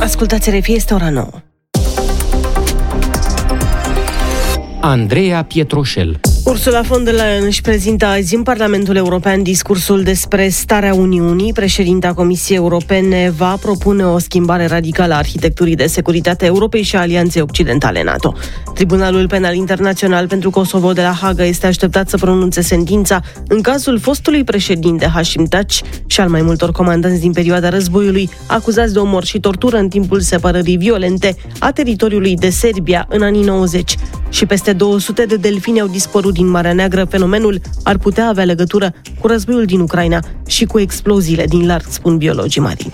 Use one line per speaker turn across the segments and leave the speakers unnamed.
Ascultați RFI, este ora 9.
Andreea Pietroșel.
Ursula von der Leyen își prezintă azi în Parlamentul European discursul despre starea Uniunii. Președinta Comisiei Europene va propune o schimbare radicală a arhitecturii de securitate a Europei și a Alianței Occidentale NATO. Tribunalul Penal Internațional pentru Kosovo de la Haga este așteptat să pronunțe sentința în cazul fostului președinte Hashim Taci și al mai multor comandanți din perioada războiului, acuzați de omor și tortură în timpul separării violente a teritoriului de Serbia în anii 90. Și peste 200 de delfini au dispărut din Marea Neagră. Fenomenul ar putea avea legătură cu războiul din Ucraina și cu exploziile din larg, spun biologii marini.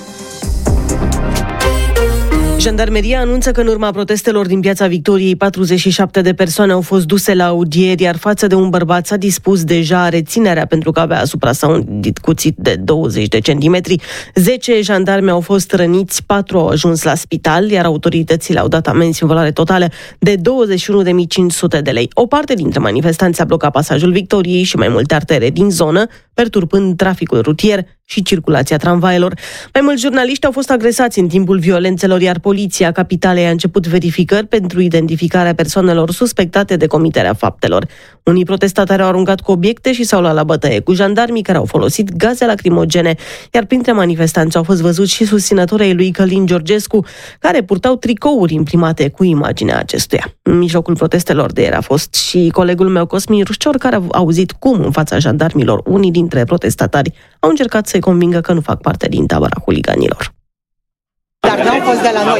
Jandarmeria anunță că în urma protestelor din Piața Victoriei, 47 de persoane au fost duse la audieri, iar față de un bărbat s-a dispus deja reținerea pentru că avea asupra sa un cuțit de 20 de centimetri. 10 jandarmi au fost răniți, 4 au ajuns la spital, iar autoritățile au dat amenzi în valoare totală de 21.500 de lei. O parte dintre manifestanți a blocat pasajul Victoriei și mai multe artere din zonă, perturbând traficul rutier și circulația tramvailor. Mai mulți jurnaliști au fost agresați în timpul violențelor, iar poliția capitalei a început verificări pentru identificarea persoanelor suspectate de comiterea faptelor. Unii protestatari au aruncat cu obiecte și s-au luat la bătaie cu jandarmii care au folosit gaze lacrimogene, iar printre manifestanți au fost văzuți și susținătorii lui Călin Georgescu, care purtau tricouri imprimate cu imaginea acestuia. În mijlocul protestelor de ieri a fost și colegul meu Cosmin Rușcior, care a auzit cum în fața jandarmilor unii dintre protestatari au încercat să-i convingă că nu fac parte din tabăra huliganilor.
Dar n-au fost de la noi.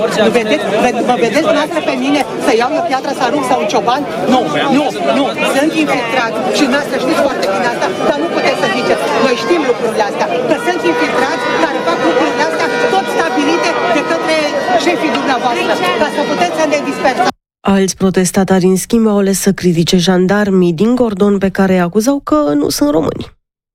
Mă vedeți dumneavoastră pe mine să iau o piatră, să arunc sau un cioban? Nu. Sunt infiltrați și dumneavoastră știți foarte bine asta, dar nu puteți să ziceți. Noi știm lucrurile astea, că sunt infiltrați care fac lucrurile astea tot stabilite de către șefii dumneavoastră, ca să puteți să ne dispersați.
Alți protestatari, în schimb, au ales să critique jandarmii din Gordon pe care acuzau că nu sunt români.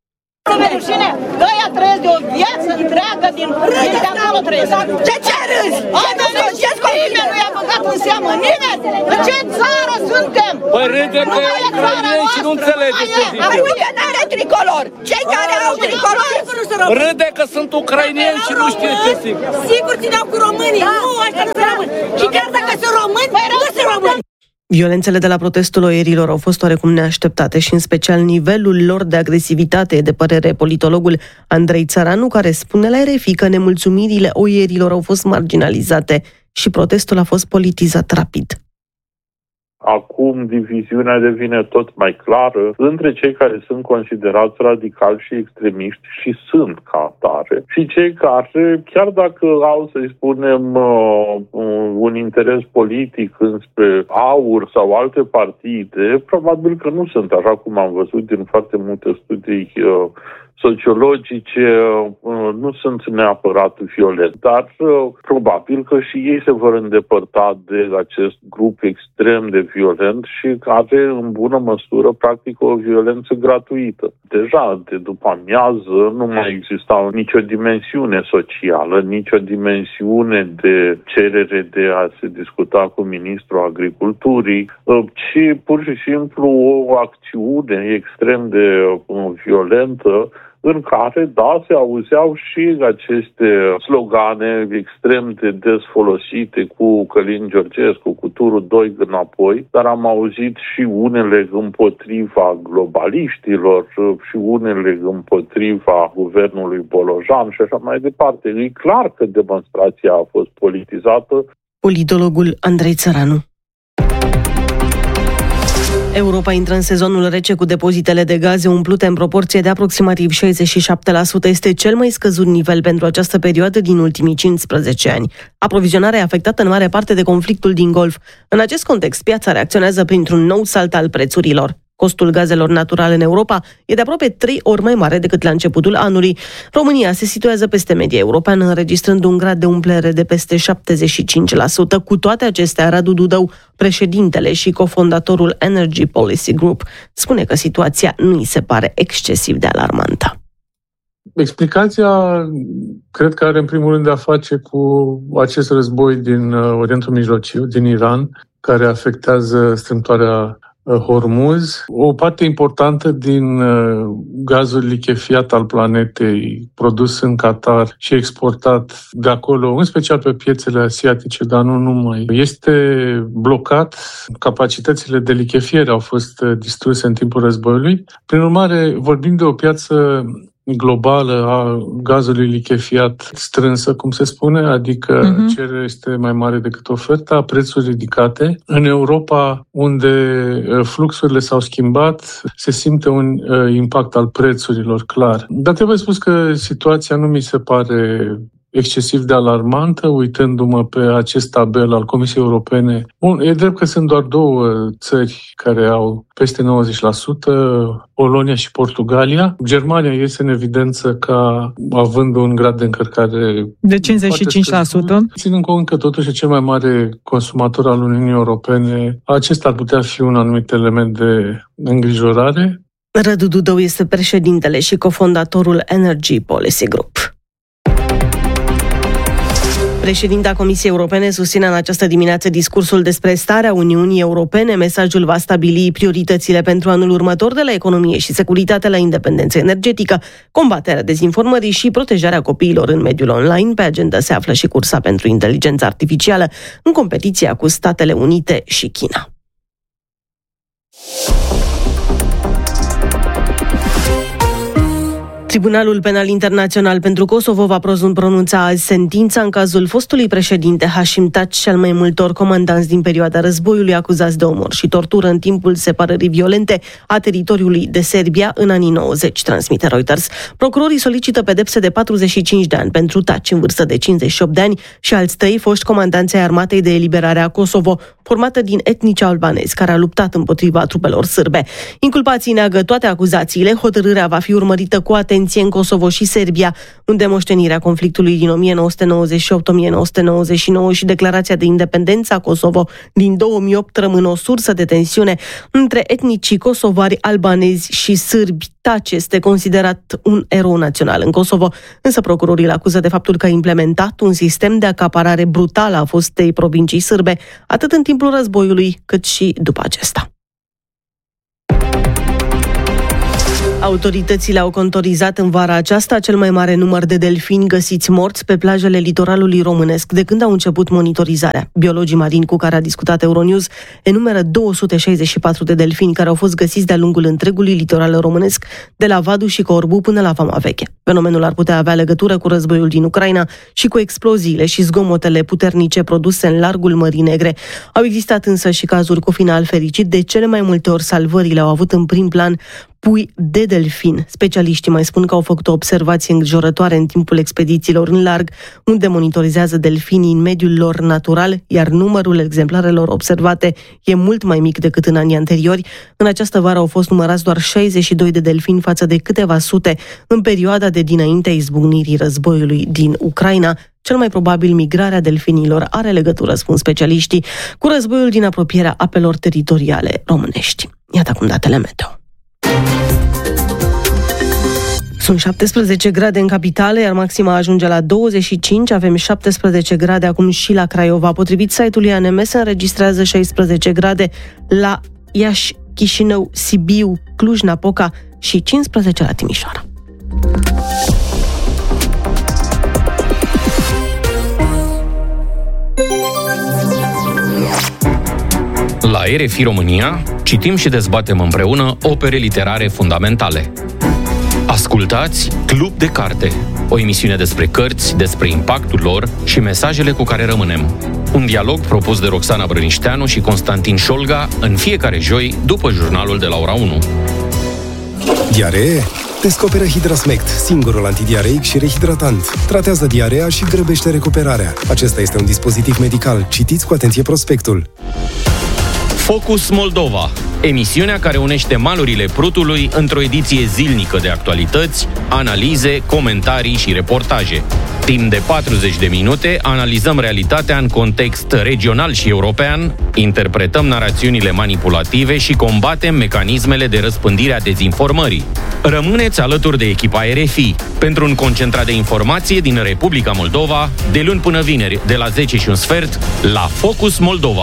Rușine, că ăia trăiesc de o viață întreagă din acolo trăiesc. Ce râzi? Nimeni nu i-a băgat în seamă, nimeni! În ce țară suntem?
Păi râde că e ucraineni și nu înțelege ce zice.
Râde n-are tricolor! Cei care au tricolor nu sunt români!
Râde că sunt ucraineni și nu știe ce zic.
Sigur țineau cu românii, nu, ăștia nu sunt români! Și chiar dacă sunt români, nu sunt români!
Violențele de la protestul oierilor au fost oarecum neașteptate și în special nivelul lor de agresivitate, de părere politologul Andrei Țăranu, care spune la RFI că nemulțumirile oierilor au fost marginalizate și protestul a fost politizat rapid.
Acum diviziunea devine tot mai clară între cei care sunt considerați radicali și extremiști și sunt ca atare și cei care, chiar dacă au, să-i spunem, un interes politic înspre AUR sau alte partide, probabil că nu sunt, așa cum am văzut din foarte multe studii sociologice, nu sunt neapărat violenți, dar probabil că și ei se vor îndepărta de acest grup extrem de violent și are în bună măsură practic o violență gratuită. Deja de după amiază nu mai exista nicio dimensiune socială, nicio dimensiune de cerere de a se discuta cu ministrul agriculturii, ci pur și simplu o acțiune extrem de violentă în care, da, se auzeau și aceste slogane extrem de des folosite cu Călin Georgescu, cu turul 2 înapoi, dar am auzit și unele împotriva globaliștilor și unele împotriva guvernului Bolojan și așa mai departe. E clar că demonstrația a fost politizată.
Politologul Andrei Țăranu. Europa intră în sezonul rece cu depozitele de gaze umplute în proporție de aproximativ 67%. Este cel mai scăzut nivel pentru această perioadă din ultimii 15 ani. Aprovizionarea e afectată în mare parte de conflictul din Golf. În acest context, piața reacționează printr-un nou salt al prețurilor. Costul gazelor naturale în Europa e de aproape 3 ori mai mare decât la începutul anului. România se situează peste media europeană, înregistrând un grad de umplere de peste 75%. Cu toate acestea, Radu Dudău, președintele și cofondatorul Energy Policy Group, spune că situația nu îi se pare excesiv de alarmantă.
Explicația cred că are în primul rând de a face cu acest război din Orientul Mijlociu, din Iran, care afectează strâmtoarea Hormuz. O parte importantă din gazul lichefiat al planetei produs în Qatar și exportat de acolo, în special pe piețele asiatice, dar nu numai, este blocat. Capacitățile de lichefiere au fost distruse în timpul războiului. Prin urmare, vorbim de o piață globală a gazului lichefiat strânsă, cum se spune, adică cererea este mai mare decât oferta, prețuri ridicate. În Europa, unde fluxurile s-au schimbat, se simte un impact al prețurilor, clar. Dar trebuie spus că situația nu mi se pare excesiv de alarmantă, uitându-mă pe acest tabel al Comisiei Europene. Bun, e drept că sunt doar 2 țări care au peste 90%, Polonia și Portugalia. Germania iese în evidență ca având un grad de încărcare
de 55%.
Ținând cont că totuși e cel mai mare consumator al Uniunii Europene, acesta ar putea fi un anumit element de îngrijorare.
Radu Dudău este președintele și cofondatorul Energy Policy Group. Președinta Comisiei Europene susține în această dimineață discursul despre starea Uniunii Europene. Mesajul va stabili prioritățile pentru anul următor de la economie și securitate la independență energetică, combaterea dezinformării și protejarea copiilor în mediul online. Pe agenda se află și cursa pentru inteligență artificială în competiția cu Statele Unite și China. Tribunalul Penal Internațional pentru Kosovo va pronunța azi sentința în cazul fostului președinte Hashim Thaçi și al mai multor comandanți din perioada războiului acuzați de omor și tortură în timpul separării violente a teritoriului de Serbia în anii 90, transmite Reuters. Procurorii solicită pedepse de 45 de ani pentru Thaçi, în vârstă de 58 de ani, și alți 3 foști comandanți ai Armatei de Eliberare a Kosovo, formată din etnici albanezi, care a luptat împotriva trupelor sârbe. Inculpații neagă toate acuzațiile. Hotărârea va fi urmărită cu atenție în Kosovo și Serbia, unde moștenirea conflictului din 1998-1999 și declarația de independență a Kosovo din 2008 rămân o sursă de tensiune între etnicii kosovari, albanezi și sârbi. Thaçi este considerat un erou național în Kosovo, însă procurorii îl acuză de faptul că a implementat un sistem de acaparare brutală a fostei provincii sârbe, atât în timpul războiului, cât și după acesta. Autoritățile au contorizat în vara aceasta cel mai mare număr de delfini găsiți morți pe plajele litoralului românesc de când au început monitorizarea. Biologii marini cu care a discutat Euronews enumeră 264 de delfini care au fost găsiți de-a lungul întregului litoral românesc, de la Vadu și Corbu până la Vama Veche. Fenomenul ar putea avea legătură cu războiul din Ucraina și cu exploziile și zgomotele puternice produse în largul Mării Negre. Au existat însă și cazuri cu final fericit. De cele mai multe ori salvările au avut în prim plan pui de delfin. Specialiștii mai spun că au făcut o observație îngrijorătoare în timpul expedițiilor în larg, unde monitorizează delfinii în mediul lor natural, iar numărul exemplarelor observate e mult mai mic decât în anii anteriori. În această vară au fost numărați doar 62 de delfini față de câteva sute în perioada de dinaintea izbucnirii războiului din Ucraina. Cel mai probabil migrarea delfinilor are legătură, spun specialiștii, cu războiul din apropierea apelor teritoriale românești. Iată acum datele meteo. Sunt 17 grade în capitală, iar maxima ajunge la 25. Avem 17 grade acum și la Craiova. Potrivit site-ului ANM se înregistrează 16 grade la Iași, Chișinău, Sibiu, Cluj-Napoca și 15 la Timișoara.
La RFI România citim și dezbatem împreună opere literare fundamentale. Ascultați Club de Carte, o emisiune despre cărți, despre impactul lor și mesajele cu care rămânem. Un dialog propus de Roxana Brănișteanu și Constantin Șolga în fiecare joi după jurnalul de la ora 1.
Diaree? Descoperă Hidrasmect, singurul antidiareic și rehidratant. Tratează diarea și grăbește recuperarea. Acesta este un dispozitiv medical. Citiți cu atenție prospectul.
Focus Moldova, emisiunea care unește malurile Prutului într-o ediție zilnică de actualități, analize, comentarii și reportaje. Timp de 40 de minute analizăm realitatea în context regional și european, interpretăm narațiunile manipulative și combatem mecanismele de răspândire a dezinformării. Rămâneți alături de echipa RFI pentru un concentrat de informație din Republica Moldova, de luni până vineri, de la 10:15, la Focus Moldova.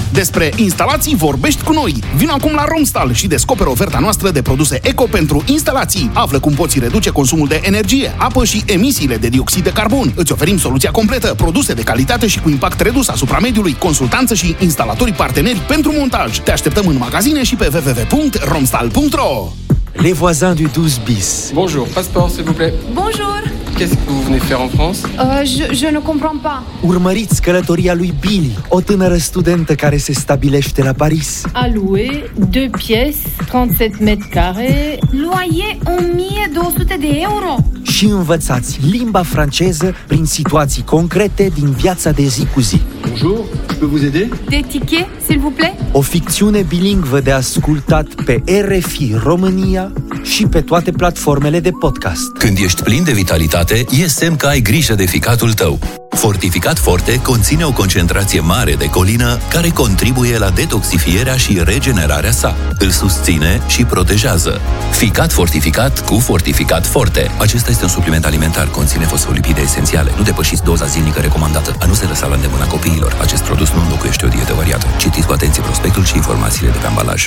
Despre instalații vorbești cu noi. Vino acum la Romstal și descoperă oferta noastră de produse eco pentru instalații. Află cum poți reduce consumul de energie, apă și emisiile de dioxid de carbon. Îți oferim soluția completă, produse de calitate și cu impact redus asupra mediului, consultanță și instalatorii parteneri pentru montaj. Te așteptăm în magazine și pe www.romstal.ro.
Les voisins du 12 bis.
Bonjour, passeport s'il vous plaît.
Bonjour.
Qu'est-ce que vous venez faire en France?
Je ne comprends pas.
Urmăriți călătoria lui Billy, o tânără studentă care se stabilește la Paris.
A louer 2 pièces, 37 mètres carrés.
Loyer 1200 de euro.
Și învățați limba franceză prin situații concrete din viața de zi cu zi.
Bonjour, je peux vous aider?
Des tickets, s'il vous plaît?
O ficțiune bilingvă de ascultat pe RFI România și pe toate platformele de podcast.
Când ești plin de vitalitate, e semn că ai grijă de ficatul tău. Fortificat Forte conține o concentrație mare de colină care contribuie la detoxifierea și regenerarea sa. Îl susține și protejează. Ficat fortificat cu Fortificat Forte. Acesta este un supliment alimentar, conține fosfolipide esențiale. Nu depășiți doza zilnică recomandată. A nu se lăsa la îndemâna copiilor. Acest produs nu înlocuiește o dietă variată. Citiți cu atenție prospectul și informațiile de pe ambalaj.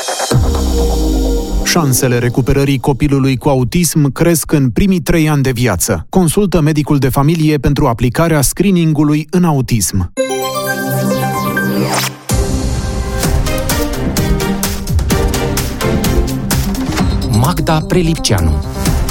Șansele recuperării copilului cu autism cresc în primii 3 ani de viață. Consultă medicul de familie pentru aplicarea screeningului în autism.
Magda Prelipceanu.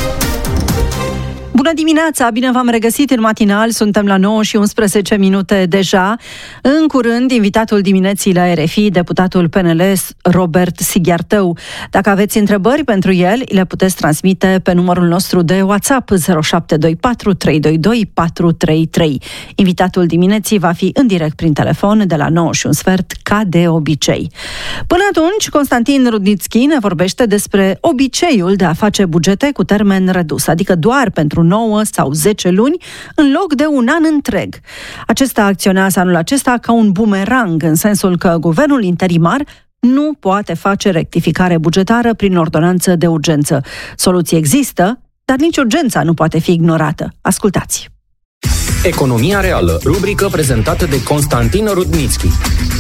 Bună dimineața! Bine v-am regăsit în matinal, suntem la 9 și 11 minute deja. În curând, invitatul dimineții la RFI, deputatul PNL Robert Sighiartău. Dacă aveți întrebări pentru el, le puteți transmite pe numărul nostru de WhatsApp 0724 322 433. Invitatul dimineții va fi în direct prin telefon de la 9 și un sfert, ca de obicei. Până atunci, Constantin Rudnițchi ne vorbește despre obiceiul de a face bugete cu termen redus, adică doar pentru 9 sau 10 luni, în loc de un an întreg. Acesta acționează anul acesta ca un bumerang, în sensul că guvernul interimar nu poate face rectificare bugetară prin ordonanță de urgență. Soluții există, dar nici urgența nu poate fi ignorată. Ascultați!
Economia reală, rubrică prezentată de Constantin Rudnițchi.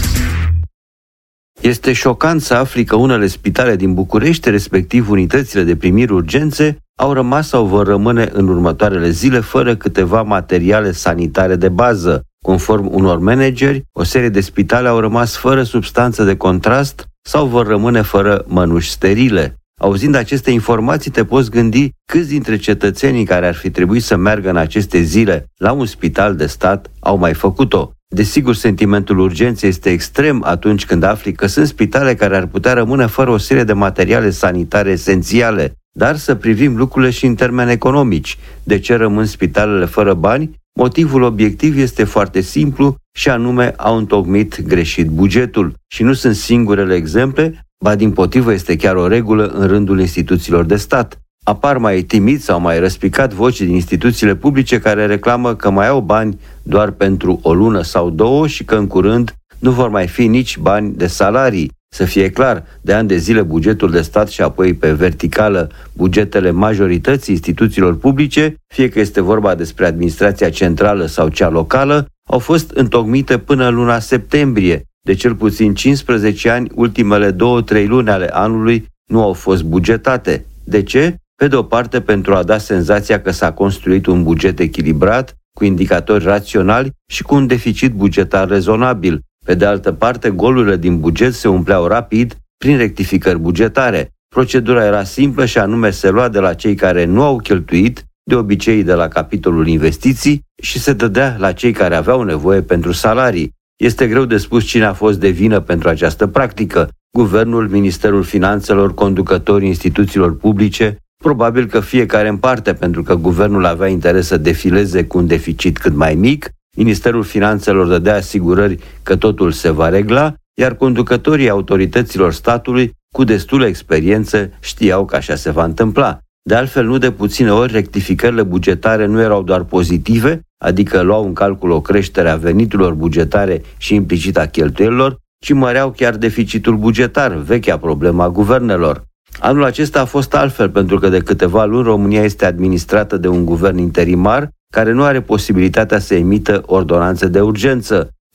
Este șocant să afli că unele spitale din București, respectiv unitățile de primiri urgențe, au rămas sau vor rămâne în următoarele zile fără câteva materiale sanitare de bază. Conform unor manageri, o serie de spitale au rămas fără substanță de contrast sau vor rămâne fără mănuși sterile. Auzind aceste informații, te poți gândi câți dintre cetățenii care ar fi trebuit să meargă în aceste zile la un spital de stat au mai făcut-o. Desigur, sentimentul urgenței este extrem atunci când afli că sunt spitale care ar putea rămâne fără o serie de materiale sanitare esențiale. Dar să privim lucrurile și în termeni economici. De ce rămân spitalele fără bani? Motivul obiectiv este foarte simplu și anume au întocmit greșit bugetul. Și nu sunt singurele exemple, ba dimpotrivă este chiar o regulă în rândul instituțiilor de stat. Apar mai timid sau mai răspicat voci din instituțiile publice care reclamă că mai au bani doar pentru o lună sau 2 și că în curând nu vor mai fi nici bani de salarii. Să fie clar, de ani de zile bugetul de stat și apoi pe verticală bugetele majorității instituțiilor publice, fie că este vorba despre administrația centrală sau cea locală, au fost întocmite până în luna septembrie. De cel puțin 15 ani, ultimele 2-3 luni ale anului nu au fost bugetate. De ce? Pe de o parte pentru a da senzația că s-a construit un buget echilibrat, cu indicatori raționali și cu un deficit bugetar rezonabil. Pe de altă parte, golurile din buget se umpleau rapid prin rectificări bugetare. Procedura era simplă și anume se lua de la cei care nu au cheltuit, de obicei de la capitolul investiții, și se dădea la cei care aveau nevoie pentru salarii. Este greu de spus cine a fost de vină pentru această practică. Guvernul, Ministerul Finanțelor, conducătorii instituțiilor publice, probabil că fiecare în parte, pentru că guvernul avea interes să defileze cu un deficit cât mai mic, Ministerul Finanțelor dădea asigurări că totul se va regla, iar conducătorii autorităților statului, cu destulă experiență, știau că așa se va întâmpla. De altfel, nu de puține ori, rectificările bugetare nu erau doar pozitive, adică luau în calcul o creștere a veniturilor bugetare și implicit a cheltuielilor, ci măreau chiar deficitul bugetar, vechea problemă a guvernelor. Anul acesta a fost altfel, pentru că de câteva luni România este administrată de un guvern interimar care nu are posibilitatea să emită ordonanțe de urgență.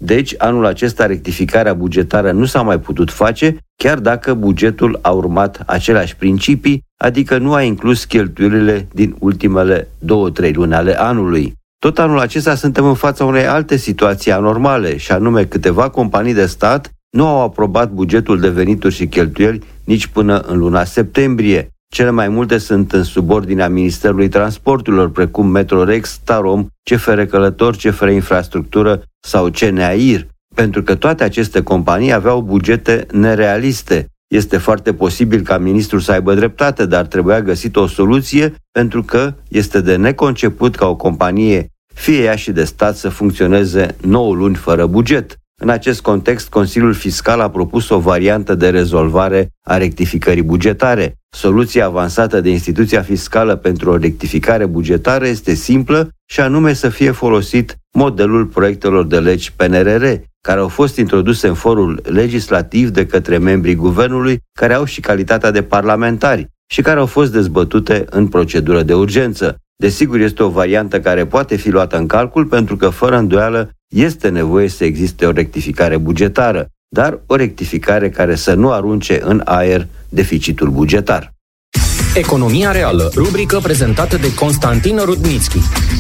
Deci, anul acesta rectificarea bugetară nu s-a mai putut face, chiar dacă bugetul a urmat aceleași principii, adică nu a inclus cheltuielile din ultimele 2-3 luni ale anului. Tot anul acesta suntem în fața unei alte situații anormale, și anume câteva companii de stat nu au aprobat bugetul de venituri și cheltuieli nici până în luna septembrie. Cele mai multe sunt în subordinea Ministerului Transporturilor, precum Metrorex, Tarom, CFR Călător, CFR Infrastructură sau CNAIR, pentru că toate aceste companii aveau bugete nerealiste. Este foarte posibil ca ministrul să aibă dreptate, dar trebuia găsit o soluție, pentru că este de neconceput ca o companie, fie ea și de stat, să funcționeze 9 luni fără buget. În acest context, Consiliul Fiscal a propus o variantă de rezolvare a rectificării bugetare. Soluția avansată de instituția fiscală pentru o rectificare bugetară este simplă, și anume să fie folosit modelul proiectelor de legi PNRR, care au fost introduse în forul legislativ de către membrii guvernului, care au și calitatea de parlamentari și care au fost dezbătute în procedură de urgență. Desigur, este o variantă care poate fi luată în calcul, pentru că, fără îndoială, este nevoie să existe o rectificare bugetară, dar o rectificare care să nu arunce în aer deficitul bugetar.
Economia reală, rubrică prezentată de Constantin Rudnitschi.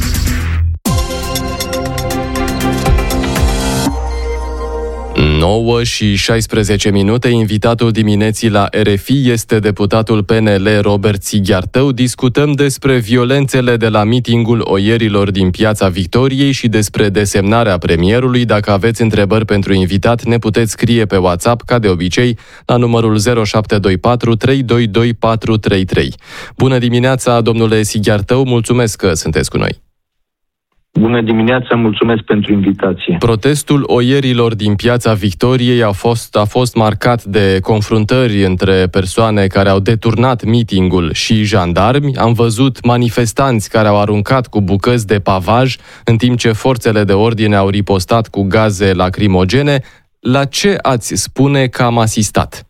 9 și 16 minute, invitatul dimineții la RFI este deputatul PNL Robert Sighiartău. Discutăm despre violențele de la mitingul oierilor din Piața Victoriei și despre desemnarea premierului. Dacă aveți întrebări pentru invitat, ne puteți scrie pe WhatsApp, ca de obicei, la numărul 0724 322 433. Bună dimineața, domnule Sighiartău, mulțumesc că sunteți cu noi.
Bună dimineața, mulțumesc pentru invitație.
Protestul oierilor din Piața Victoriei a fost marcat de confruntări între persoane care au deturnat mitingul și jandarmi. Am văzut manifestanți care au aruncat cu bucăți de pavaj, în timp ce forțele de ordine au ripostat cu gaze lacrimogene. La ce ați spune că am asistat?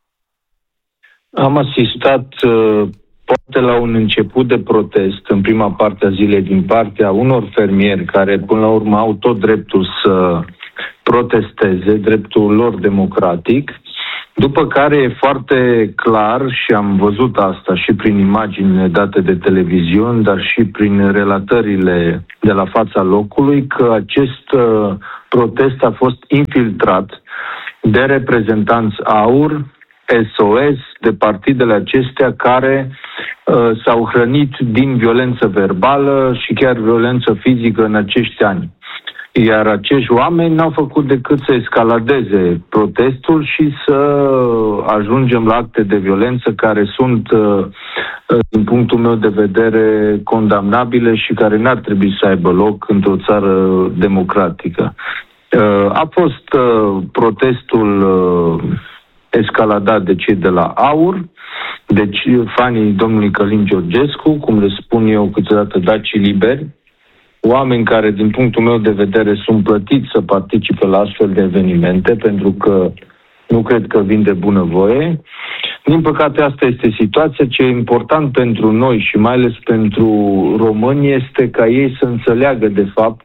Am asistat poate la un început de protest în prima parte a zilei din partea unor fermieri care până la urmă au tot dreptul să protesteze, dreptul lor democratic, după care e foarte clar, și am văzut asta și prin imaginile date de televiziuni, dar și prin relatările de la fața locului, că acest protest a fost infiltrat de reprezentanți AUR, SOS, de partidele acestea care s-au hrănit din violență verbală și chiar violență fizică în acești ani. Iar acești oameni n-au făcut decât să escaladeze protestul și să ajungem la acte de violență care sunt, din punctul meu de vedere, condamnabile și care n-ar trebui să aibă loc într-o țară democratică. A fost protestul escaladat de cei de la AUR, deci fanii domnului Călin Georgescu, cum le spun eu câteodată dacii liberi, oameni care, din punctul meu de vedere, sunt plătiți să participe la astfel de evenimente, pentru că nu cred că vin de bunăvoie. Din păcate, asta este situația. Ce e important pentru noi și mai ales pentru români este ca ei să înțeleagă, de fapt,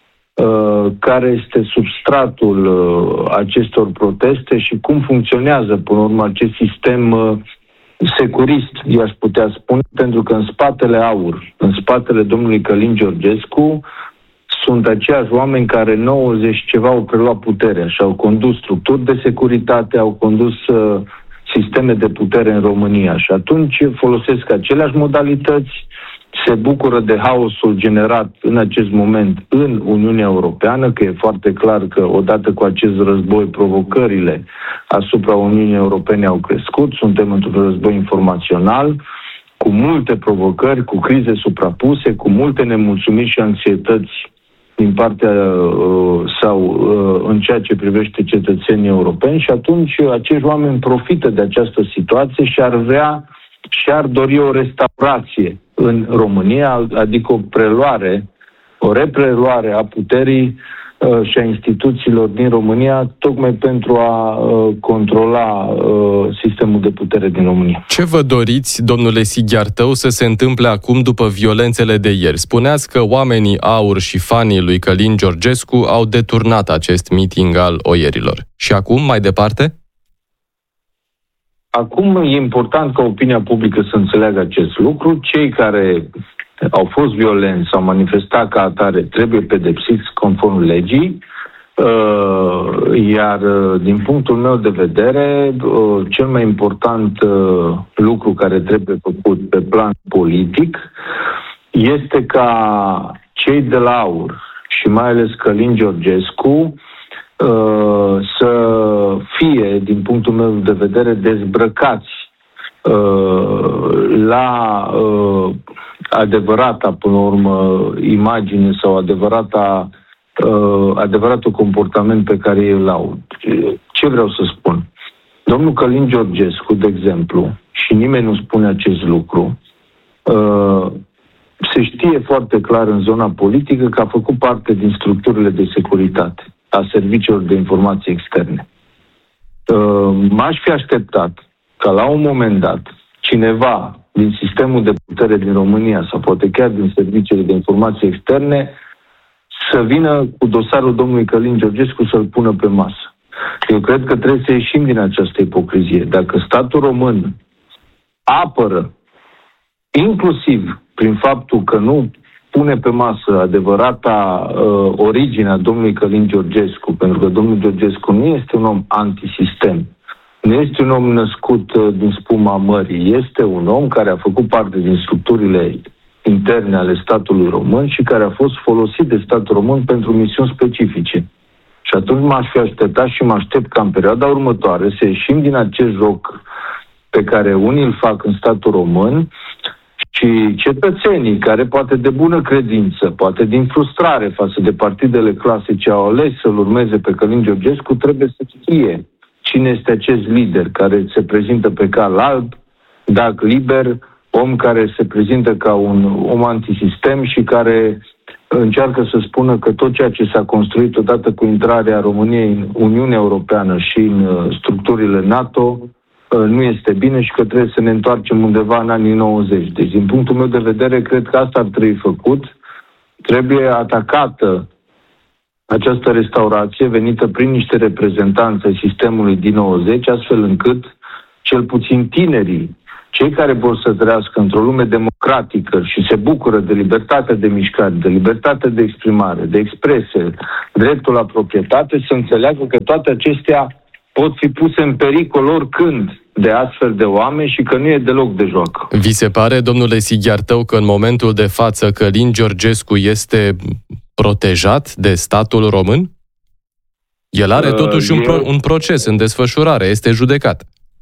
care este substratul acestor proteste și cum funcționează, până la urmă, acest sistem securist, i-aș putea spune, pentru că în spatele AUR, în spatele domnului Călin Georgescu, sunt aceiași oameni care 90 ceva au preluat puterea și au condus structuri de securitate, au condus sisteme de putere în România și atunci folosesc aceleași modalități, se bucură de haosul generat în acest moment în Uniunea Europeană, că e foarte clar că odată cu acest război provocările asupra Uniunii Europene au crescut, suntem într-un război informațional, cu multe provocări, cu crize suprapuse, cu multe nemulțumiri și anxietăți din partea sau în ceea ce privește cetățenii europeni și atunci acești oameni profită de această situație și ar vrea și ar dori o restaurație în România, adică o repreluare a puterii și a instituțiilor din România, tocmai pentru a controla sistemul de putere din România.
Ce vă doriți, domnule Sighiartău, să se întâmple acum după violențele de ieri? Spuneați că oamenii AUR și fanii lui Călin Georgescu au deturnat acest meeting al oierilor. Și acum, mai departe?
Acum e important ca opinia publică să înțeleagă acest lucru. Cei care au fost violenți, s-au manifestat ca atare, trebuie pedepsiți conform legii, iar din punctul meu de vedere, cel mai important lucru care trebuie făcut pe plan politic este ca cei de la AUR și mai ales Călin Georgescu să fie, din punctul meu de vedere, dezbrăcați la adevărata, până la urmă, imagine sau adevăratul comportament pe care îl au. Ce vreau să spun? Domnul Călin Georgescu, de exemplu, și nimeni nu spune acest lucru, se știe foarte clar în zona politică că a făcut parte din structurile de securitate a serviciilor de informații externe. M-aș fi așteptat ca la un moment dat cineva din sistemul de putere din România sau poate chiar din serviciile de informații externe să vină cu dosarul domnului Călin Georgescu să-l pună pe masă. Eu cred că trebuie să ieșim din această ipocrizie. Dacă statul român apără, inclusiv prin faptul că nu pune pe masă adevărata originea domnului Călin Georgescu, pentru că domnul Georgescu nu este un om antisistem, nu este un om născut din spuma mării, este un om care a făcut parte din structurile interne ale statului român și care a fost folosit de statul român pentru misiuni specifice. Și atunci m-aș fi așteptat și mă aștept ca în perioada următoare să ieșim din acest joc pe care unii îl fac în statul român și cetățenii care poate de bună credință, poate din frustrare față de partidele clasice au ales să-l urmeze pe Călin Georgescu, trebuie să știe cine este acest lider care se prezintă pe cal alb, Dag liber, om care se prezintă ca un om antisistem și care încearcă să spună că tot ceea ce s-a construit odată cu intrarea României în Uniunea Europeană și în structurile NATO nu este bine și că trebuie să ne întoarcem undeva în anii 90. Deci, din punctul meu de vedere, cred că asta ar trebui făcut. Trebuie atacată această restaurație venită prin niște reprezentanți ai sistemului din 90, astfel încât, cel puțin tinerii, cei care vor să trăiască într-o lume democratică și se bucură de libertatea de mișcare, de libertatea de exprimare, de expresie, dreptul la proprietate, să înțeleagă că toate acestea pot fi puse în pericol oricând de astfel de oameni și că nu e deloc de joacă.
Vi se pare, domnule Sighiartău, că în momentul de față Călin Georgescu este protejat de statul român? El are totuși un proces în desfășurare, este judecat.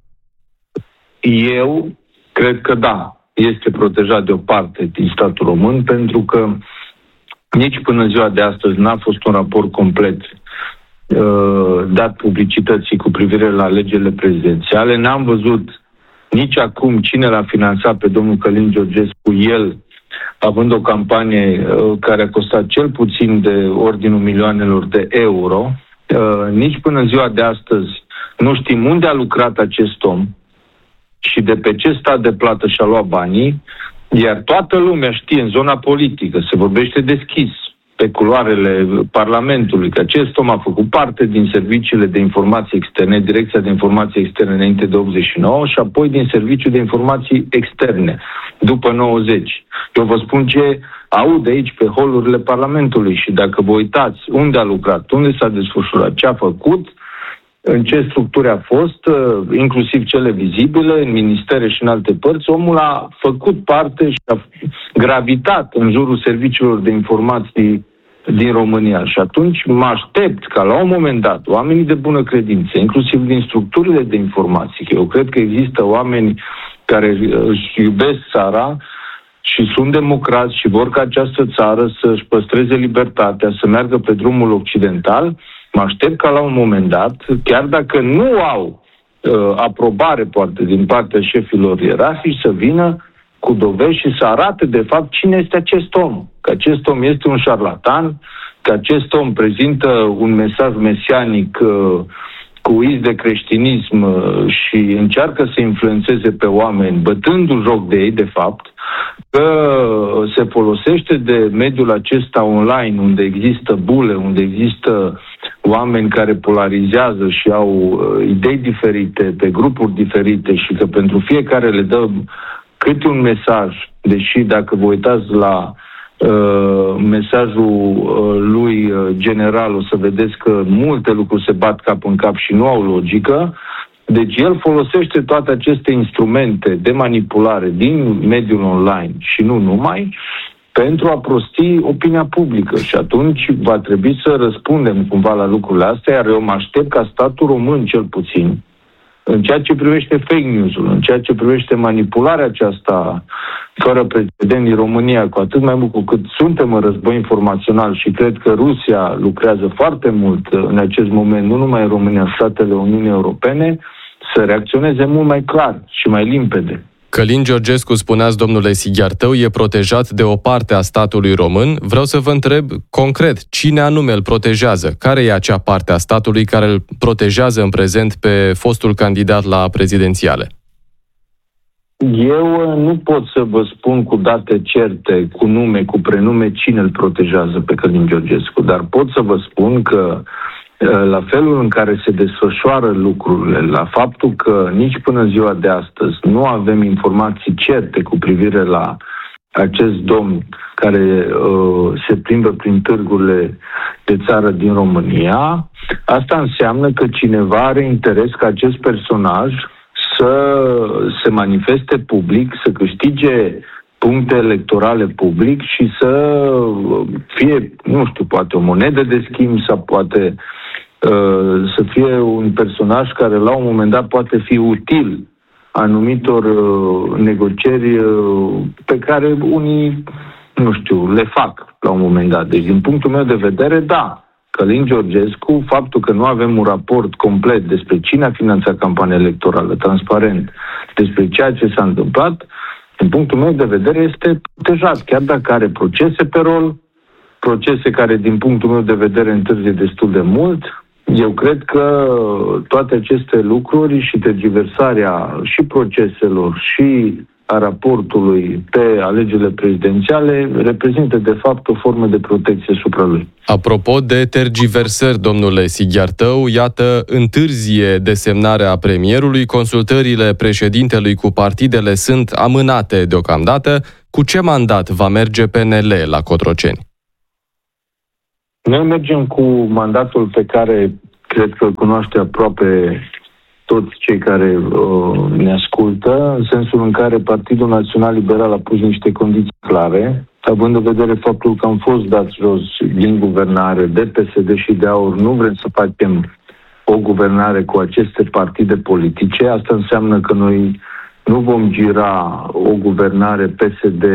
Eu cred că da, este protejat de o parte din statul român, pentru că nici până ziua de astăzi n-a fost un raport complet dat publicității cu privire la alegerile prezidențiale. N-am văzut nici acum cine l-a finanțat pe domnul Călin Georgescu, el având o campanie care a costat cel puțin de ordinul milioanelor de euro. Nici până ziua de astăzi nu știm unde a lucrat acest om și de pe ce stat de plată și-a luat banii, iar toată lumea știe în zona politică, se vorbește deschis pe culoarele Parlamentului, că acest om a făcut parte din serviciile de informații externe, Direcția de Informații Externe înainte de 89 și apoi din Serviciul de Informații Externe după 90. Eu vă spun ce aud aici pe holurile Parlamentului și dacă vă uitați unde a lucrat, unde s-a desfășurat, ce a făcut, în ce structuri a fost, inclusiv cele vizibile, în ministere și în alte părți, omul a făcut parte și a gravitat în jurul serviciilor de informații din România. Și atunci mă aștept ca la un moment dat oamenii de bună credință, inclusiv din structurile de informații, că eu cred că există oameni care își iubesc țara și sunt democrați și vor ca această țară să-și păstreze libertatea, să meargă pe drumul occidental. Mă aștept ca la un moment dat, chiar dacă nu au aprobare poate din partea șefilor ierarhici, să vină cu dovezi și să arate de fapt cine este acest om. Că acest om este un șarlatan, că acest om prezintă un mesaj mesianic cu iz de creștinism și încearcă să influențeze pe oameni, bătându-l joc de ei, de fapt, că se folosește de mediul acesta online, unde există bule, unde există oameni care polarizează și au idei diferite, pe grupuri diferite și că pentru fiecare le dă câte un mesaj, deși dacă vă uitați la mesajul lui general, o să vedeți că multe lucruri se bat cap în cap și nu au logică. Deci el folosește toate aceste instrumente de manipulare din mediul online și nu numai, pentru a prosti opinia publică. Și atunci va trebui să răspundem cumva la lucrurile astea, iar eu mă aștept ca statul român, cel puțin, în ceea ce privește fake news-ul, în ceea ce privește manipularea aceasta fără precedent din România, cu atât mai mult cu cât suntem în război informațional și cred că Rusia lucrează foarte mult în acest moment, nu numai în România, statele Uniunii Europene, să reacționeze mult mai clar și mai limpede.
Călin Georgescu, spuneați, domnule Sighiartău, e protejat de o parte a statului român. Vreau să vă întreb concret, cine anume îl protejează? Care e acea parte a statului care îl protejează în prezent pe fostul candidat la prezidențiale?
Eu nu pot să vă spun cu date certe, cu nume, cu prenume, cine îl protejează pe Călin Georgescu, dar pot să vă spun că la felul în care se desfășoară lucrurile, la faptul că nici până în ziua de astăzi nu avem informații certe cu privire la acest domn care se plimbă prin târgurile de țară din România, asta înseamnă că cineva are interes ca acest personaj să se manifeste public, să câștige puncte electorale public și să fie, nu știu, poate o monedă de schimb sau poate să fie un personaj care la un moment dat poate fi util anumitor negocieri pe care unii, nu știu, le fac la un moment dat. Deci, din punctul meu de vedere, da, Călin Georgescu, faptul că nu avem un raport complet despre cine a finanțat campania electorală, transparent, despre ceea ce s-a întâmplat, din punctul meu de vedere, este protejat, chiar dacă are procese pe rol, procese care, din punctul meu de vedere, întârzie destul de mult. Eu cred că toate aceste lucruri și tergiversarea și proceselor și a raportului pe alegerile prezidențiale reprezintă, de fapt, o formă de protecție asupra lui.
Apropo de tergiversări, domnule Sighiartău, iată, întârzie desemnarea premierului, consultările președintelui cu partidele sunt amânate deocamdată. Cu ce mandat va merge PNL la Cotroceni?
Noi mergem cu mandatul pe care cred că îl cunoaște aproape toți cei care ne ascultă, în sensul în care Partidul Național Liberal a pus niște condiții clare, având în vedere faptul că am fost dați jos din guvernare de PSD și de AUR, nu vrem să facem o guvernare cu aceste partide politice. Asta înseamnă că noi nu vom gira o guvernare PSD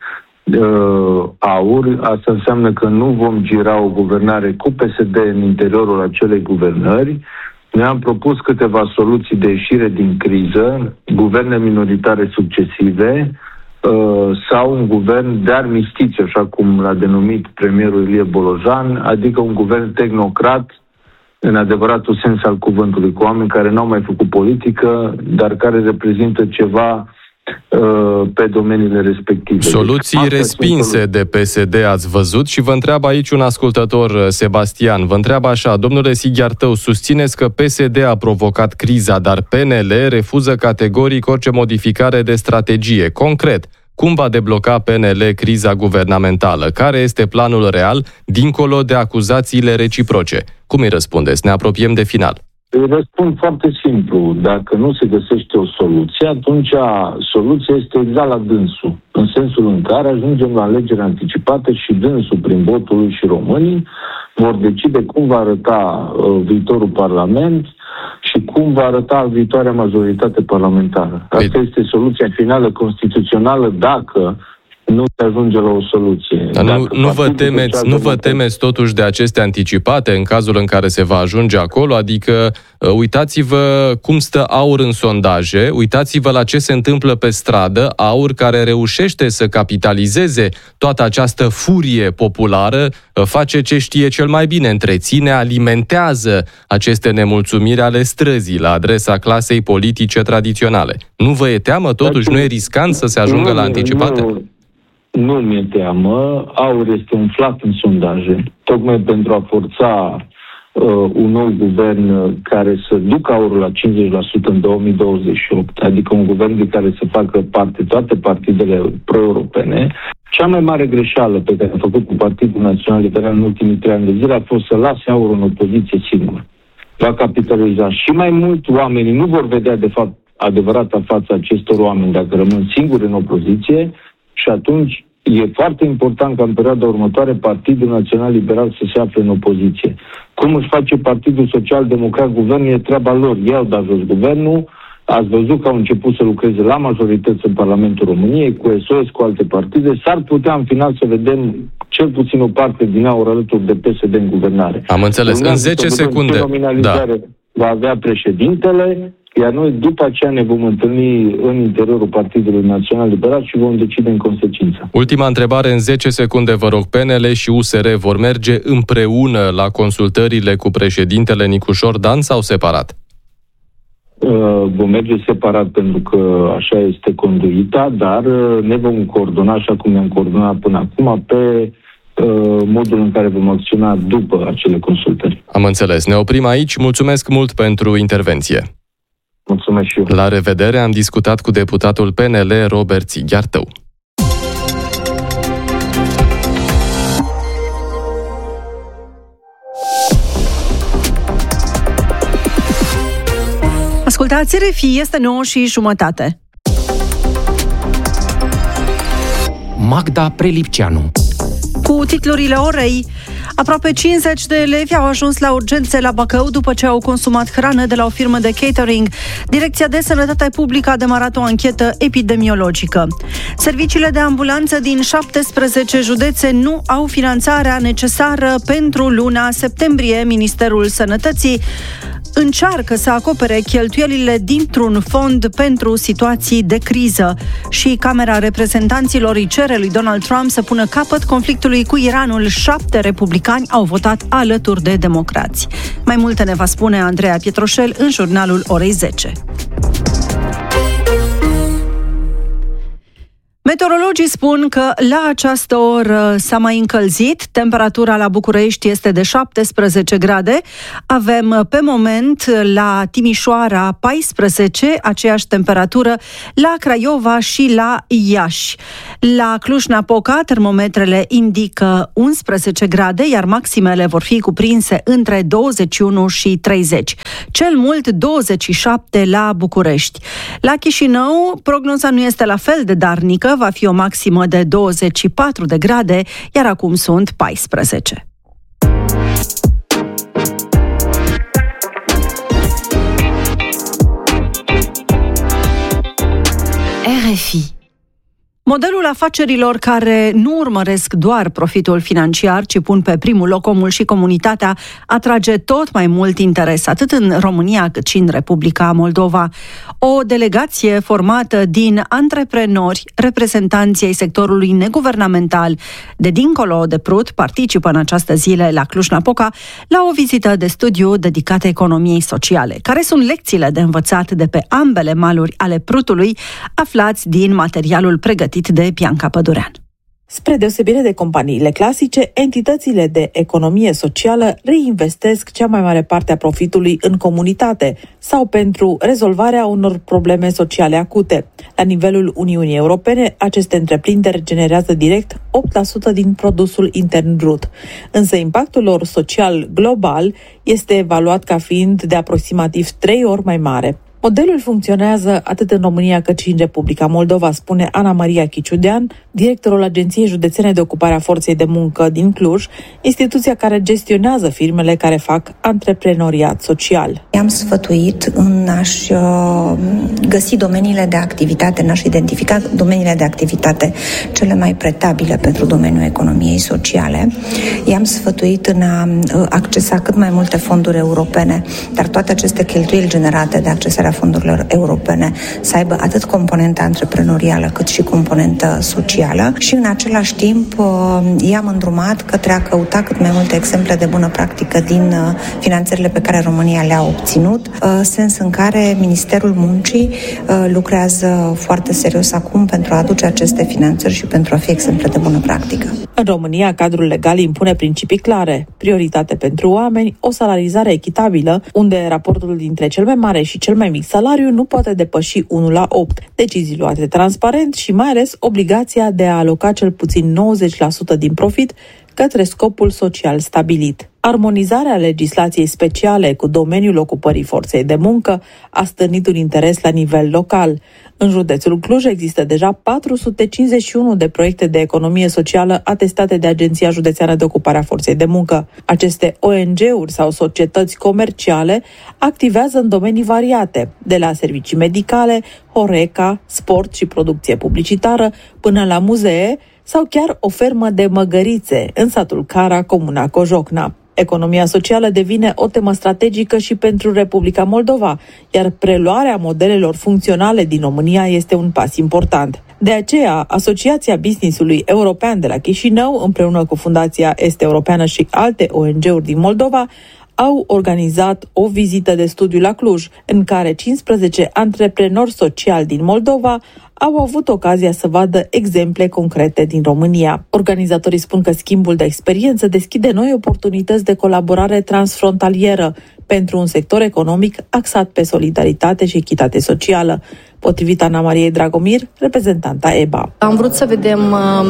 AUR, asta înseamnă că nu vom gira o guvernare cu PSD în interiorul acelei guvernări. Ne-am propus câteva soluții de ieșire din criză, guverne minoritare succesive sau un guvern de armistiție, așa cum l-a denumit premierul Ilie Bolojan, adică un guvern tehnocrat în adevăratul sens al cuvântului, cu oameni care n-au mai făcut politică, dar care reprezintă ceva pe domeniile respective.
Soluții respinse de PSD ați văzut și vă întreabă aici un ascultător, Sebastian, vă întreabă așa: domnule Sighiartău, susțineți că PSD a provocat criza, dar PNL refuză categoric orice modificare de strategie. Concret, cum va debloca PNL criza guvernamentală? Care este planul real, dincolo de acuzațiile reciproce? Cum îi răspundeți? Ne apropiem de final.
Îi răspund foarte simplu. Dacă nu se găsește o soluție, atunci soluția este exact la dânsul. În sensul în care ajungem la alegeri anticipate și dânsul, prin votul lui și românii, vor decide cum va arăta viitorul Parlament și cum va arăta viitoarea majoritate parlamentară. Asta este soluția finală constituțională dacă nu se ajunge la o soluție.
Nu vă temeți totuși de aceste anticipate în cazul în care se va ajunge acolo? Adică uitați-vă cum stă AUR în sondaje, uitați-vă la ce se întâmplă pe stradă, AUR care reușește să capitalizeze toată această furie populară, face ce știe cel mai bine, întreține, alimentează aceste nemulțumiri ale străzii la adresa clasei politice tradiționale. Nu vă e teamă totuși? Nu e riscant să se ajungă la anticipate?
Nu mi-e teamă. AUR este umflat în sondaje, tocmai pentru a forța un nou guvern care să ducă AUR la 50% în 2028, adică un guvern de care să facă parte toate partidele pro-europene. Cea mai mare greșeală pe care a făcut Partidul Național Liberal în ultimii 3 ani de zile a fost să lase AUR în opoziție singur. Va capitaliza și mai mult, oamenii nu vor vedea de fapt adevărata fața acestor oameni dacă rămân singuri în opoziție. Și atunci e foarte important ca în perioada următoare Partidul Național Liberal să se afle în opoziție. Cum își face Partidul Social Democrat guvernul e treaba lor. Ei au dat jos guvernul, ați văzut că au început să lucreze la majorități în Parlamentul României, cu SOS, cu alte partide. S-ar putea în final să vedem cel puțin o parte din AUR alături de PSD în guvernare.
Am înțeles. În 10 secunde.
Va avea președintele, iar noi după aceea ne vom întâlni în interiorul Partidului Național Liberal și vom decide în consecință.
Ultima întrebare, în 10 secunde, vă rog. PNL și USR vor merge împreună la consultările cu președintele Nicușor Dan sau separat?
Vom merge separat pentru că așa este conduita, dar ne vom coordona așa cum ne-am coordonat până acum pe modul în care vom acționa după acele consultări.
Am înțeles. Ne oprim aici. Mulțumesc mult pentru intervenție.
Mulțumesc și eu.
La revedere, am discutat cu deputatul PNL Robert Sighiartău.
Ascultați RFI, este 9:30.
Magda Prelipceanu.
Cu titlurile orei, aproape 50 de elevi au ajuns la urgențe la Bacău după ce au consumat hrană de la o firmă de catering. Direcția de Sănătate Publică a demarat o anchetă epidemiologică. Serviciile de ambulanță din 17 județe nu au finanțarea necesară pentru luna septembrie. Ministerul Sănătății încearcă să acopere cheltuielile dintr-un fond pentru situații de criză. Și Camera Reprezentanților îi cere lui Donald Trump să pună capăt conflictului cu Iranul. 7 republicani au votat alături de democrați. Mai multe ne va spune Andreea Pietroșel în jurnalul orei 10. Meteorologii spun că la această oră s-a mai încălzit, temperatura la București este de 17 grade, avem pe moment la Timișoara 14, aceeași temperatură la Craiova și la Iași. La Cluj-Napoca termometrele indică 11 grade, iar maximele vor fi cuprinse între 21 și 30. Cel mult 27 la București. La Chișinău, prognoza nu este la fel de darnică, va fi o maximă de 24 de grade, iar acum sunt 14. RFI. Modelul afacerilor care nu urmăresc doar profitul financiar, ci pun pe primul loc omul și comunitatea, atrage tot mai mult interes, atât în România cât și în Republica Moldova. O delegație formată din antreprenori, reprezentanții ai sectorului neguvernamental de dincolo de Prut participă în această zile la Cluj-Napoca la o vizită de studiu dedicată economiei sociale. Care sunt lecțiile de învățat de pe ambele maluri ale Prutului? Aflați din materialul pregătit de Bianca Pădurean.
Spre deosebire de companiile clasice, entitățile de economie socială reinvestesc cea mai mare parte a profitului în comunitate sau pentru rezolvarea unor probleme sociale acute. La nivelul Uniunii Europene, aceste întreprinderi generează direct 8% din produsul intern brut. Însă impactul lor social global este evaluat ca fiind de aproximativ 3 ori mai mare. Modelul funcționează atât în România cât și în Republica Moldova, spune Ana Maria Chiciudean, directorul Agenției Județene de Ocupare a Forței de Muncă din Cluj, instituția care gestionează firmele care fac antreprenoriat social.
I-am sfătuit în a-și găsi domeniile de activitate, în a-și identifica domeniile de activitate cele mai pretabile pentru domeniul economiei sociale. I-am sfătuit în a accesa cât mai multe fonduri europene, dar toate aceste cheltuieli generate de accesarea fondurilor europene să aibă atât componenta antreprenorială cât și componenta socială și în același timp i-am îndrumat către a căuta cât mai multe exemple de bună practică din finanțările pe care România le-a obținut, sens în care Ministerul Muncii lucrează foarte serios acum pentru a aduce aceste finanțări și pentru a fi exemple de bună practică.
În România, cadrul legal impune principii clare, prioritate pentru oameni, o salarizare echitabilă, unde raportul dintre cel mai mare și cel mai mic salariu nu poate depăși 1:8, decizii luate transparent și mai ales obligația de a aloca cel puțin 90% din profit către scopul social stabilit. Armonizarea legislației speciale cu domeniul ocupării forței de muncă a stârnit un interes la nivel local. În județul Cluj există deja 451 de proiecte de economie socială atestate de Agenția Județeană de Ocupare a Forței de Muncă. Aceste ONG-uri sau societăți comerciale activează în domenii variate, de la servicii medicale, Horeca, sport și producție publicitară, până la muzee sau chiar o fermă de măgărițe în satul Cara, comuna Cojocna. Economia socială devine o temă strategică și pentru Republica Moldova, iar preluarea modelelor funcționale din România este un pas important. De aceea, Asociația Business-ului European de la Chișinău, împreună cu Fundația Est Europeană și alte ONG-uri din Moldova, au organizat o vizită de studiu la Cluj, în care 15 antreprenori sociali din Moldova au avut ocazia să vadă exemple concrete din România. Organizatorii spun că schimbul de experiență deschide noi oportunități de colaborare transfrontalieră pentru un sector economic axat pe solidaritate și echitate socială, potrivit Ana Mariei Dragomir, reprezentanta EBA.
Am vrut să vedem,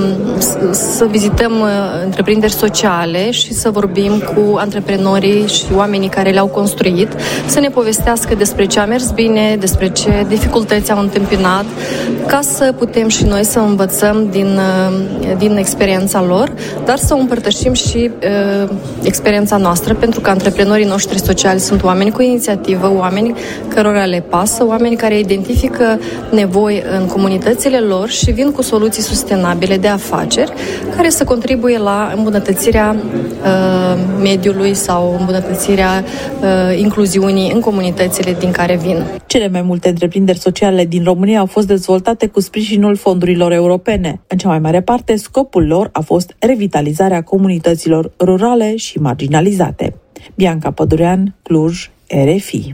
să vizităm întreprinderi sociale și să vorbim cu antreprenorii și oamenii care le-au construit, să ne povestească despre ce a mers bine, despre ce dificultăți au întâmpinat, ca să putem și noi să învățăm din experiența lor, dar să împărtășim și experiența noastră, pentru că antreprenorii noștri sociali sunt oameni cu inițiativă, oameni cărora le pasă, oameni care identifică nevoi în comunitățile lor și vin cu soluții sustenabile de afaceri care să contribuie la îmbunătățirea mediului sau îmbunătățirea incluziunii în comunitățile din care vin.
Cele mai multe întreprinderi sociale din România au fost dezvoltate cu sprijinul fondurilor europene. În cea mai mare parte, scopul lor a fost revitalizarea comunităților rurale și marginalizate. Bianca Pădurean, Cluj, RFI.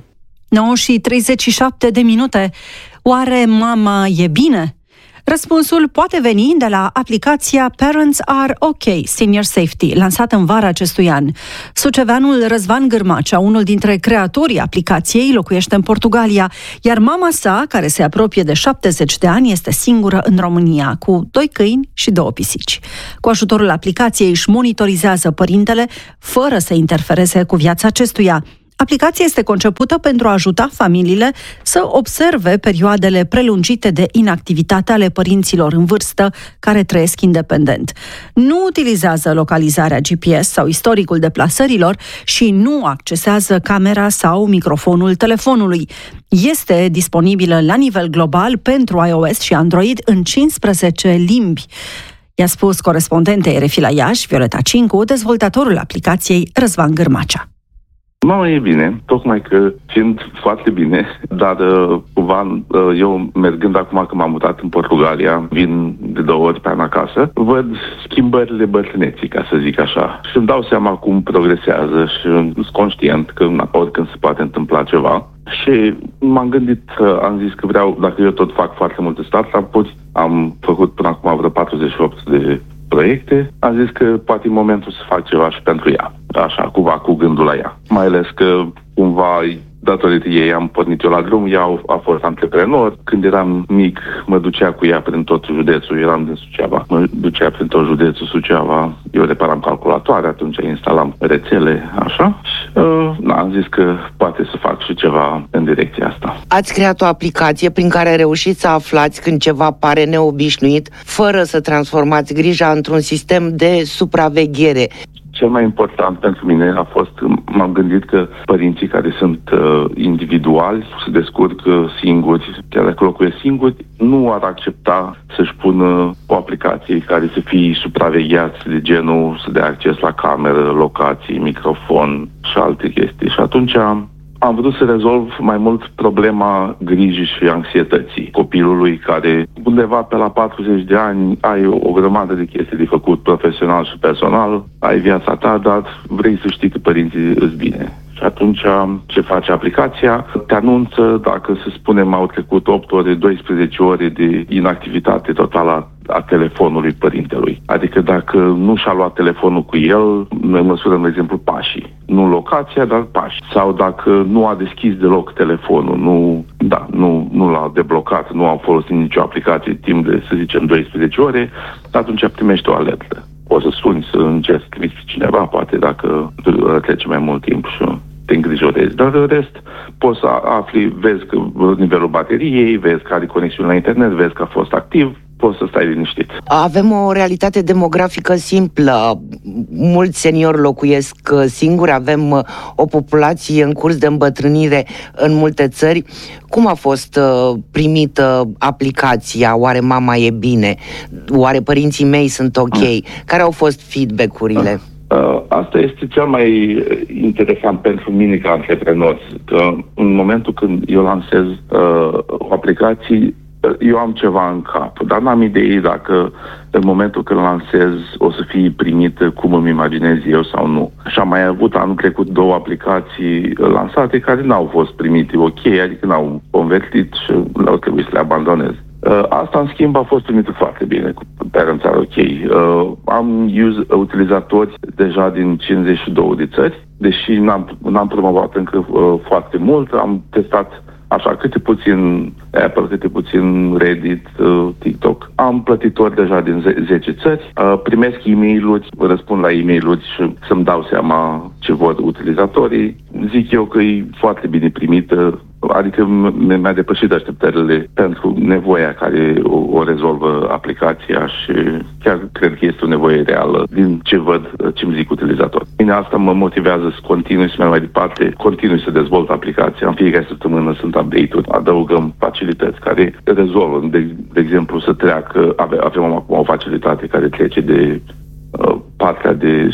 9:37. Oare mama e bine? Răspunsul poate veni de la aplicația Parents Are OK Senior Safety, lansată în vara acestui an. Suceveanul Răzvan Gârmacea, unul dintre creatorii aplicației, locuiește în Portugalia, iar mama sa, care se apropie de 70 de ani, este singură în România, cu 2 câini și 2 pisici. Cu ajutorul aplicației își monitorizează părintele, fără să interfereze cu viața acestuia. Aplicația este concepută pentru a ajuta familiile să observe perioadele prelungite de inactivitate ale părinților în vârstă care trăiesc independent. Nu utilizează localizarea GPS sau istoricul deplasărilor și nu accesează camera sau microfonul telefonului. Este disponibilă la nivel global pentru iOS și Android în 15 limbi. I-a spus corespondentei RFI la Iași, Violeta Cincu, dezvoltatorul aplicației Răzvan Gârmacea.
Mama e bine, tocmai că fiind foarte bine, dar cumva eu mergând acum că m-am mutat în Portugalia, vin de 2 ori pe an acasă, văd schimbările bătrâneții, ca să zic așa, și îmi dau seama cum progresează și sunt conștient că oricând se poate întâmpla ceva. Și m-am gândit, am zis că vreau, dacă eu tot fac foarte multe startup-uri, am făcut până acum vreo 48 de proiecte, am zis că poate e momentul să fac ceva și pentru ea. Așa, cumva cu gândul la ea. Mai ales că cumva datorită ei am pornit eu la drum, ea a fost antreprenor. Când eram mic, mă ducea cu ea prin tot județul, eram din Suceava. Mă ducea prin tot județul Suceava, eu reparam calculatoare, atunci instalam rețele, așa. am zis că poate să fac și ceva în direcția asta.
Ați creat o aplicație prin care reușiți să aflați când ceva pare neobișnuit, fără să transformați grija într-un sistem de supraveghere.
Cel mai important pentru mine a fost, m-am gândit că părinții care sunt individuali, se descurcă singuri, chiar dacă locuiesc singuri, nu ar accepta să-și pună o aplicație care să fie supravegheați de genul să dea acces la cameră, locații, microfon și alte chestii. Și atunci am vrut să rezolv mai mult problema grijii și anxietății copilului care undeva pe la 40 de ani ai o grămadă de chestii de făcut profesional și personal, ai viața ta, dar vrei să știi că părinții îți bine. Și atunci ce face aplicația? Te anunță dacă, să spunem, au trecut 8 ore, 12 ore de inactivitate totală a telefonului părintelui. Adică dacă nu și-a luat telefonul cu el, noi măsurăm, de exemplu, pașii. Nu locația, dar pași. Sau dacă nu a deschis deloc telefonul, nu l-a deblocat, nu a folosit nicio aplicație timp de, să zicem, 12 ore, atunci primești o alertă. Poți să suni, să încerci să scriți cineva, poate dacă trece mai mult timp și te îngrijorezi. Dar în rest, poți să afli, vezi că nivelul bateriei, vezi că are conexiune la internet, vezi că a fost activ, poți să stai liniștit.
Avem o realitate demografică simplă. Mulți seniori locuiesc singuri, avem o populație în curs de îmbătrânire în multe țări. Cum a fost primită aplicația? Oare mama e bine? Oare părinții mei sunt ok? Care au fost feedback-urile?
Asta este cel mai interesant pentru mine ca antreprenor, că în momentul când eu lansez o aplicație, eu am ceva în cap, dar n-am idei dacă în momentul când lansez o să fie primită cum îmi imaginez eu sau nu. Și am mai avut anul trecut 2 aplicații lansate care n-au fost primite ok, adică n-au convertit și au trebuit să le abandonez. Asta, în schimb, a fost primită foarte bine cu Parents Are OK. Am utilizatori deja din 52 de țări, deși n-am promovat încă foarte mult. Am testat așa câte puțin Apple, câte puțin Reddit, TikTok. Am plătitori deja din 10 țări. Primesc e-mail-uri, răspund la e-mail-uri și să-mi dau seama ce vor utilizatorii. Zic eu că e foarte bine primită, adică mi-a depășit așteptările pentru nevoia care o rezolvă aplicația și chiar cred că este o nevoie reală din ce văd, ce-mi zic utilizatorii. Mine asta mă motivează să continui să merg mai departe, continui să dezvolt aplicația. În fiecare săptămână sunt update-uri, adăugăm facilități care rezolvă. De exemplu, să treacă, avem acum o facilitate care trece de partea de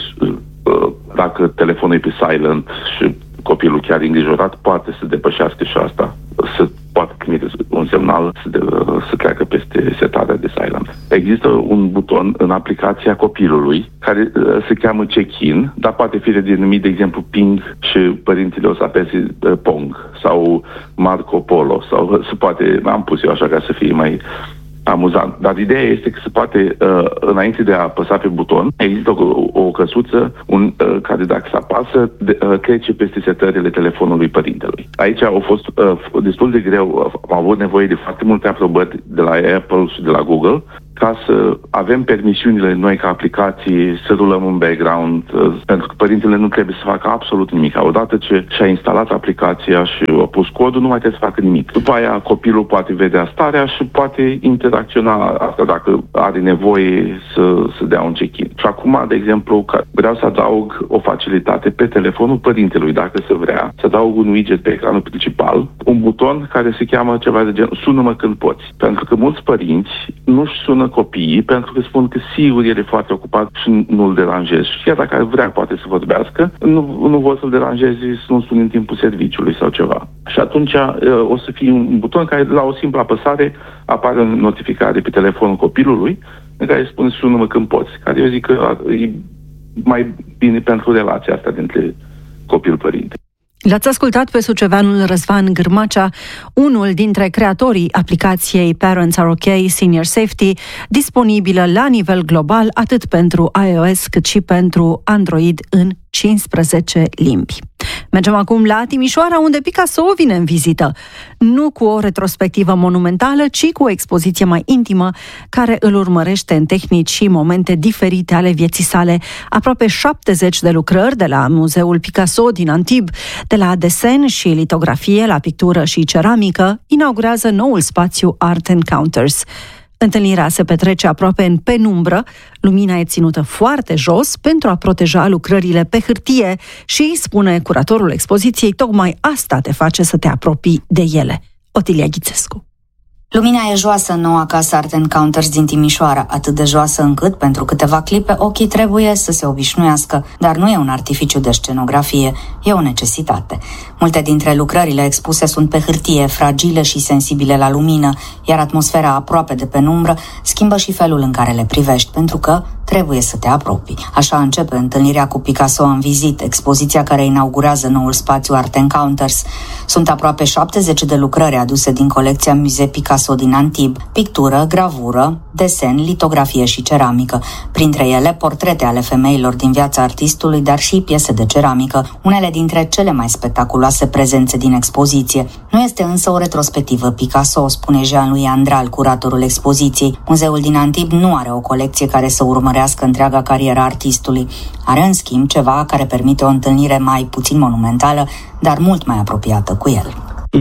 dacă telefonul e pe silent și copilul chiar îngrijorat, poate să depășească și asta, să poate trimite un semnal să treacă peste setarea de silent. Există un buton în aplicația copilului care se cheamă check-in, dar poate fi denumit, de exemplu, ping și părintele o să apese pong sau Marco Polo sau se poate, am pus eu așa ca să fie mai amuzant. Dar ideea este că se poate, înainte de a apăsa pe buton, există o căsuță care, dacă se apasă, trece peste setările telefonului părintelui. Aici a fost destul de greu, am avut nevoie de foarte multe aprobări de la Apple și de la Google ca să avem permisiunile noi ca aplicații, să rulăm în background, pentru că părintele nu trebuie să facă absolut nimic. Odată ce și-a instalat aplicația și a pus codul, nu mai trebuie să facă nimic. După aia copilul poate vedea starea și poate interacționa asta dacă are nevoie să dea un check-in. Și acum, de exemplu, vreau să adaug o facilitate pe telefonul părintelui, dacă se vrea, să adaug un widget pe ecranul principal, un buton care se cheamă ceva de genul sună-mă când poți. Pentru că mulți părinți nu-și sună copiii pentru că spun că sigur el e foarte ocupat și nu-l deranjezi. Și chiar dacă ar vrea, poate să vorbească, nu vor să-l deranjezi, să nu spun în timpul serviciului sau ceva. Și atunci o să fie un buton care, la o simplă apăsare, apare o notificare pe telefonul copilului în care spune sună-mă când poți. Care eu zic că e mai bine pentru relația asta dintre copil-părinte.
L-ați ascultat pe suceveanul Răzvan Gârmacea, unul dintre creatorii aplicației Parents Are OK Senior Safety, disponibilă la nivel global atât pentru iOS cât și pentru Android în 15 limbi. Mergem acum la Timișoara, unde Picasso vine în vizită. Nu cu o retrospectivă monumentală, ci cu o expoziție mai intimă, care îl urmărește în tehnici și momente diferite ale vieții sale. Aproape 70 de lucrări de la Muzeul Picasso din Antibes, de la desen și litografie la pictură și ceramică, inaugurează noul spațiu Art Encounters. Întâlnirea se petrece aproape în penumbră, lumina e ținută foarte jos pentru a proteja lucrările pe hârtie și, spune curatorul expoziției, tocmai asta te face să te apropii de ele. Otilia Ghițescu.
Lumina e joasă în noua casă Art Encounters din Timișoara, atât de joasă încât, pentru câteva clipe, ochii trebuie să se obișnuiască, dar nu e un artificiu de scenografie, e o necesitate. Multe dintre lucrările expuse sunt pe hârtie, fragile și sensibile la lumină, iar atmosfera aproape de penumbră schimbă și felul în care le privești, pentru că trebuie să te apropii. Așa începe întâlnirea cu Picasso în vizit, expoziția care inaugurează noul spațiu Art Encounters. Sunt aproape 70 de lucrări aduse din colecția Musée Picasso din Antibes, pictură, gravură, desen, litografie și ceramică. Printre ele, portrete ale femeilor din viața artistului, dar și piese de ceramică, unele dintre cele mai spectaculoase prezențe din expoziție. Nu este însă o retrospectivă Picasso, spune Jean-Louis Andral, curatorul expoziției. Muzeul din Antibes nu are o colecție care să urmărească întreaga carieră artistului. Are, în schimb, ceva care permite o întâlnire mai puțin monumentală, dar mult mai apropiată cu el.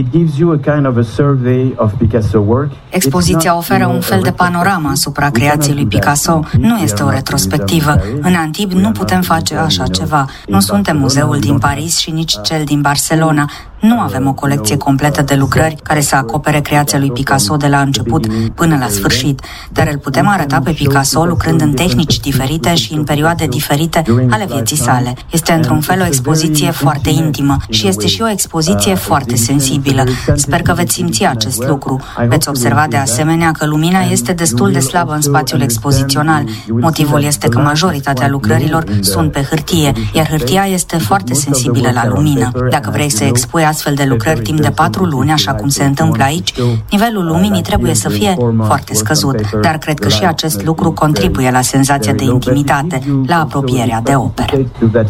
Expoziția oferă un fel de panoramă asupra creației lui Picasso. Nu este o retrospectivă. În Antibes nu putem face așa ceva. Nu suntem muzeul din Paris și nici cel din Barcelona. Nu avem o colecție completă de lucrări care să acopere creația lui Picasso de la început până la sfârșit, dar îl putem arăta pe Picasso lucrând în tehnici diferite și în perioade diferite ale vieții sale. Este într-un fel o expoziție foarte intimă și este și o expoziție foarte sensibilă. Sper că veți simți acest lucru. Veți observa de asemenea că lumina este destul de slabă în spațiul expozițional. Motivul este că majoritatea lucrărilor sunt pe hârtie, iar hârtia este foarte sensibilă la lumină. Dacă vrei să expui astfel de lucrări timp de 4 luni, așa cum se întâmplă aici, nivelul luminii trebuie să fie foarte scăzut, dar cred că și acest lucru contribuie la senzația de intimitate, la apropierea de opere.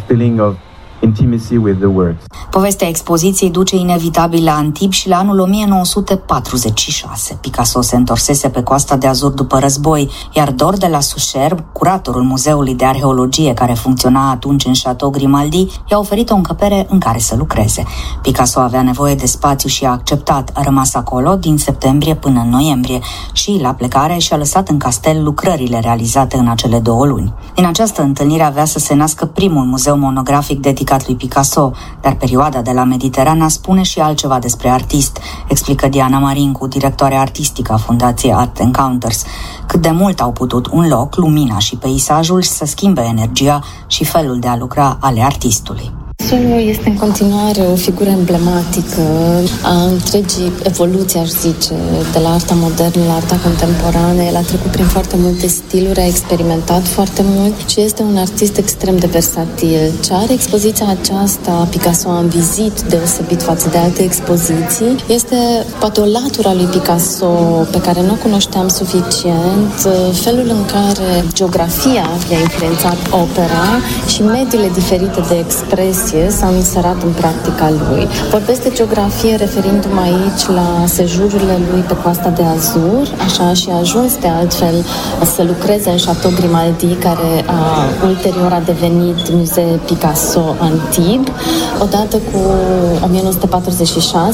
Povestea expoziției duce inevitabil la Antibes și la anul 1946. Picasso se întorsese pe Coasta de Azur după război, iar Dor de la Sucherb, curatorul Muzeului de Arheologie care funcționa atunci în Château Grimaldi, i-a oferit o încăpere în care să lucreze. Picasso avea nevoie de spațiu și a acceptat. A rămas acolo din septembrie până în noiembrie și, la plecare, și-a lăsat în castel lucrările realizate în acele 2 luni. Din această întâlnire avea să se nască primul muzeu monografic dedicat lui Picasso, dar perioada de la Mediterana spune și altceva despre artist, explică Diana Marincu, directoare artistică a Fundației Art Encounters. Cât de mult au putut un loc, lumina și peisajul să schimbe energia și felul de a lucra ale artistului.
Picassoul este în continuare o figură emblematică a întregii evoluții, aș zice, de la arta modernă la arta contemporană. El a trecut prin foarte multe stiluri, a experimentat foarte mult și este un artist extrem de versatil. Ce are expoziția aceasta, Picasso în vizit, deosebit față de alte expoziții, este poate o latură a lui Picasso pe care nu o cunoșteam suficient, felul în care geografia i-a influențat opera și mediile diferite de expresie s-au inserat în practica lui. Vorbesc de geografie referindu-mă aici la sejururile lui pe Coasta de Azur, așa, și a ajuns de altfel să lucreze în Château Grimaldi, care ulterior a devenit Musée Picasso Antibes, odată cu 1946,